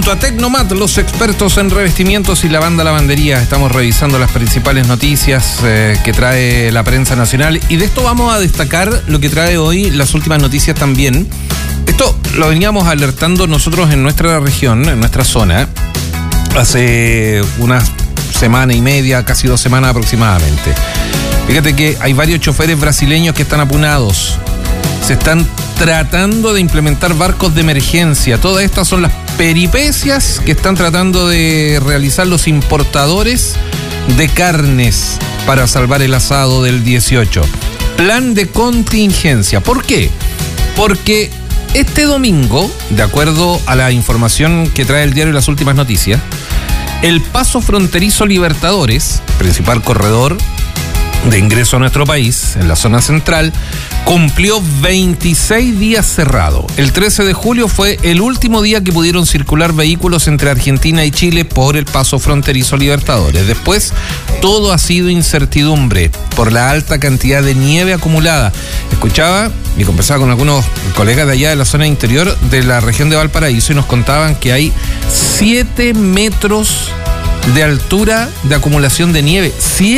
A Tecnomat, los expertos en revestimientos y lavandería. Estamos revisando las principales noticias que trae la prensa nacional y de esto vamos a destacar lo que trae hoy las últimas noticias también. Esto lo veníamos alertando nosotros en nuestra región, en nuestra zona, hace una semana y media, casi 2 semanas aproximadamente. Fíjate que hay varios choferes brasileños que están apunados. Se están tratando de implementar barcos de emergencia. Todas estas son las peripecias que están tratando de realizar los importadores de carnes para salvar el asado del 18. Plan de contingencia. ¿Por qué? Porque este domingo, de acuerdo a la información que trae el diario Las Últimas Noticias, el paso fronterizo Libertadores, principal corredor de ingreso a nuestro país, en la zona central, cumplió 26 días cerrado. El 13 de julio fue el último día que pudieron circular vehículos entre Argentina y Chile por el paso fronterizo Libertadores. Después, todo ha sido incertidumbre por la alta cantidad de nieve acumulada. Escuchaba y conversaba con algunos colegas de allá de la zona interior de la región de Valparaíso y nos contaban que hay 7 metros de altura de acumulación de nieve.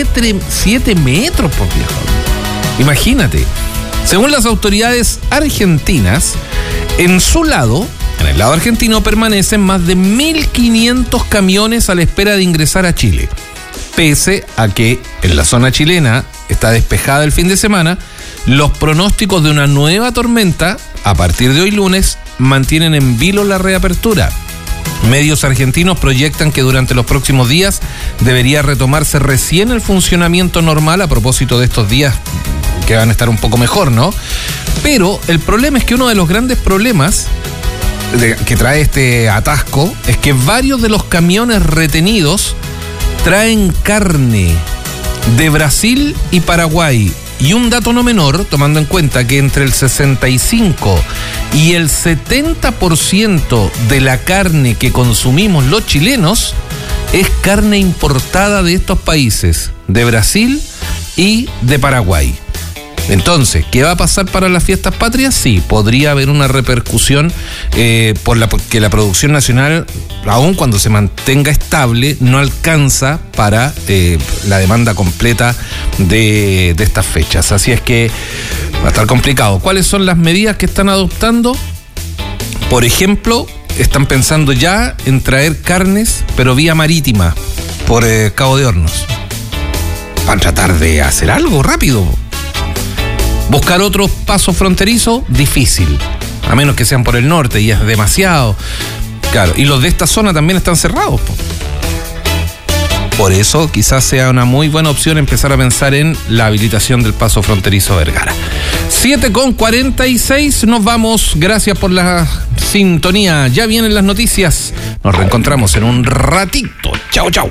7 metros, por viejo. Imagínate. Según las autoridades argentinas, en su lado, en el lado argentino, permanecen más de 1.500 camiones a la espera de ingresar a Chile. Pese a que en la zona chilena está despejada el fin de semana, los pronósticos de una nueva tormenta, a partir de hoy lunes, mantienen en vilo la reapertura. Medios argentinos proyectan que durante los próximos días debería retomarse recién el funcionamiento normal a propósito de estos días que van a estar un poco mejor, ¿no? Pero el problema es que uno de los grandes problemas que trae este atasco es que varios de los camiones retenidos traen carne de Brasil y Paraguay. Y un dato no menor, tomando en cuenta que entre el 65 y el 70% de la carne que consumimos los chilenos es carne importada de estos países, de Brasil y de Paraguay. Entonces, ¿qué va a pasar para las fiestas patrias? Sí, podría haber una repercusión porque la producción nacional, aun cuando se mantenga estable, no alcanza para la demanda completa de estas fechas. Así es que va a estar complicado. ¿Cuáles son las medidas que están adoptando? Por ejemplo, están pensando ya en traer carnes, pero vía marítima, por Cabo de Hornos. Van a tratar de hacer algo rápido. Buscar otro paso fronterizo, difícil, a menos que sean por el norte y es demasiado. Claro, y los de esta zona también están cerrados. Por eso quizás sea una muy buena opción empezar a pensar en la habilitación del paso fronterizo Vergara. 7:46, nos vamos. Gracias por la sintonía. Ya vienen las noticias. Nos reencontramos en un ratito. Chao, chao.